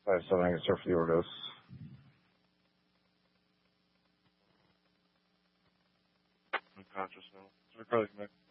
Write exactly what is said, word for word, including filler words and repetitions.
five seven, I can start for the Ordos. I'm conscious now. It's probably connected.